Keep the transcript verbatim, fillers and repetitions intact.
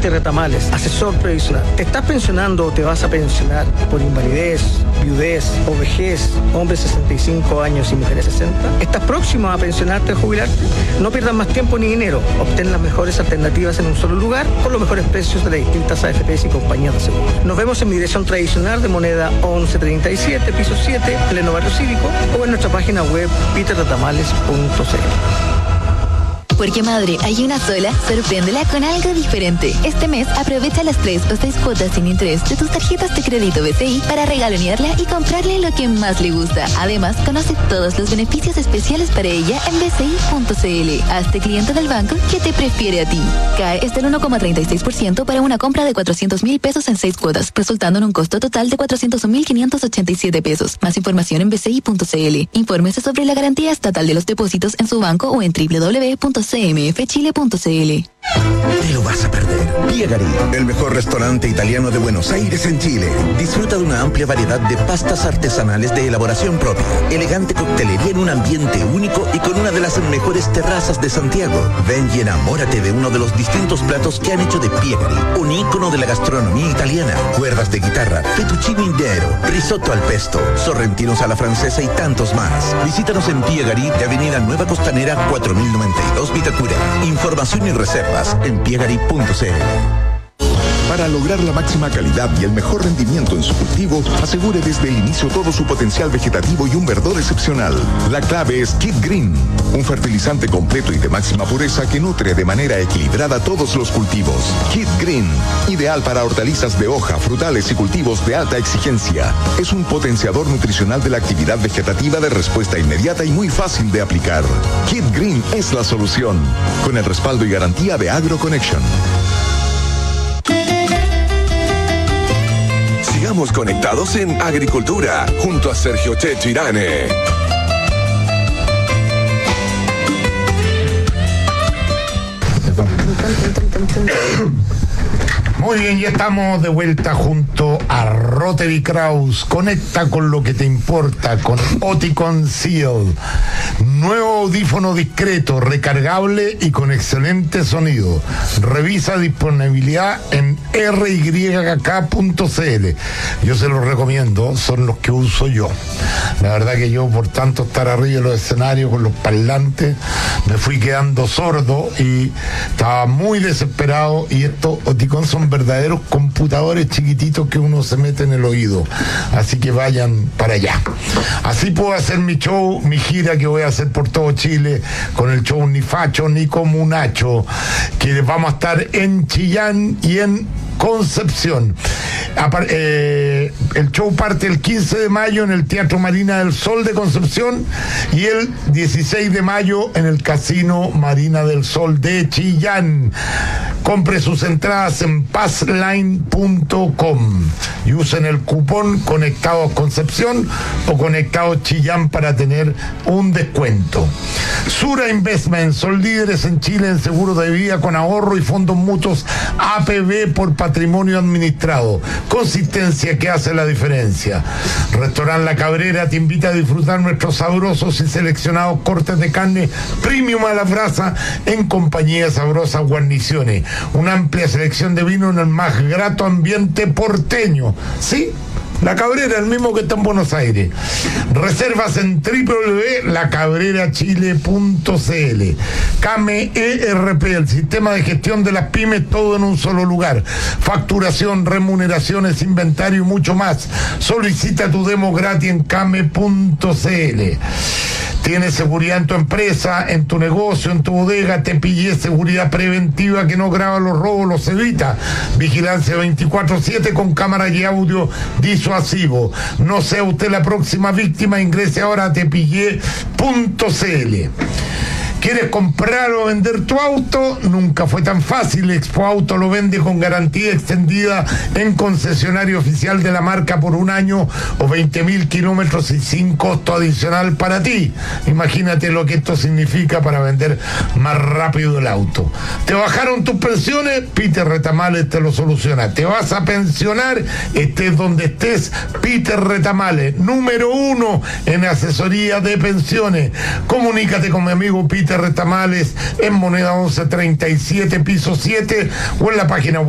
Peter Retamales, asesor previsional. ¿Te estás pensionando o te vas a pensionar por invalidez, viudez o vejez, hombres sesenta y cinco años y mujeres sesenta? ¿Estás próximo a pensionarte o jubilarte? No pierdas más tiempo ni dinero. Obtén las mejores alternativas en un solo lugar con los mejores precios de las distintas A F Pes y compañías de seguro. Nos vemos en mi dirección tradicional de Moneda once treinta y siete, piso siete, pleno barrio cívico, o en nuestra página web peter retamales punto c l. Porque madre, hay una sola, sorpréndela con algo diferente. Este mes aprovecha las tres o seis cuotas sin interés de tus tarjetas de crédito B C I para regalonearla y comprarle lo que más le gusta. Además, conoce todos los beneficios especiales para ella en b c i punto c l. Hazte cliente del banco que te prefiere a ti. C A E es del uno coma treinta y seis por ciento para una compra de cuatrocientos mil pesos en seis cuotas, resultando en un costo total de cuatrocientos mil quinientos ochenta y siete pesos. Más información en b c i punto c l. Infórmese sobre la garantía estatal de los depósitos en su banco o en w w w punto c m f chile punto c l. Te lo vas a perder. Piegari, el mejor restaurante italiano de Buenos Aires en Chile. Disfruta de una amplia variedad de pastas artesanales de elaboración propia, elegante coctelería en un ambiente único y con una de las mejores terrazas de Santiago. Ven y enamórate de uno de los distintos platos que han hecho de Piegari un ícono de la gastronomía italiana. Cuerdas de guitarra, fettuccine intero, risotto al pesto, sorrentinos a la francesa y tantos más. Visítanos en Piegari de Avenida Nueva Costanera cuatro mil noventa y dos Vitacura. Información y reservas en piegari punto c l. Para lograr la máxima calidad y el mejor rendimiento en su cultivo, asegure desde el inicio todo su potencial vegetativo y un verdor excepcional. La clave es Kid Green, un fertilizante completo y de máxima pureza que nutre de manera equilibrada todos los cultivos. Kid Green, ideal para hortalizas de hoja, frutales y cultivos de alta exigencia. Es un potenciador nutricional de la actividad vegetativa de respuesta inmediata y muy fácil de aplicar. Kid Green es la solución, con el respaldo y garantía de AgroConnection. Sigamos conectados en Agricultura, junto a Sergio Checho Irane. Muy bien, ya estamos de vuelta junto a Rotary Kraus. Conecta con lo que te importa con Oticon Seal. Nuevo audífono discreto, recargable y con excelente sonido. Revisa disponibilidad en r y k punto c l. Yo se los recomiendo, son los que uso yo. La verdad que yo, por tanto estar arriba de los escenarios con los parlantes, me fui quedando sordo y estaba muy desesperado. Y estos Oticon son verdaderos computadores chiquititos que uno se mete en el oído. Así que vayan para allá. Así puedo hacer mi show, mi gira que voy a hacer por todo Chile, con el show Ni Facho ni Comunacho, que vamos a estar en Chillán y en Concepción. Apar- eh, el show parte el quince de mayo en el Teatro Marina del Sol de Concepción y el dieciséis de mayo en el Casino Marina del Sol de Chillán. Compre sus entradas en passline punto com y usen el cupón Conectados Concepción o Conectados Chillán para tener un descuento. Sura Investment son líderes en Chile en seguro de vida con ahorro y fondos mutuos A P B por patrimonio administrado. Consistencia que hace la diferencia. Restaurant La Cabrera te invita a disfrutar nuestros sabrosos y seleccionados cortes de carne premium a la brasa en compañía de sabrosas guarniciones. Una amplia selección de vino en el más grato ambiente porteño. ¿Sí? La Cabrera, el mismo que está en Buenos Aires. Reservas en w w w punto la cabrera chile punto c l. K M E R P, el sistema de gestión de las pymes, todo en un solo lugar. Facturación, remuneraciones, inventario y mucho más. Solicita tu demo gratis en k m e punto c l. Tienes seguridad en tu empresa, en tu negocio, en tu bodega. Te pillé seguridad preventiva que no graba los robos, los evita. Vigilancia veinticuatro siete con cámara y audio disuasivo. No sea usted la próxima víctima. Ingrese ahora a tepillé punto c l. ¿Quieres comprar o vender tu auto? Nunca fue tan fácil. Expo Auto lo vende con garantía extendida en concesionario oficial de la marca por un año o veinte mil kilómetros y sin costo adicional para ti. Imagínate lo que esto significa para vender más rápido el auto. ¿Te bajaron tus pensiones? Peter Retamales te lo soluciona. ¿Te vas a pensionar? Estés donde estés, Peter Retamales, número uno en asesoría de pensiones. Comunícate con mi amigo Peter Retamales en Moneda once treinta y siete, piso siete, o en la página web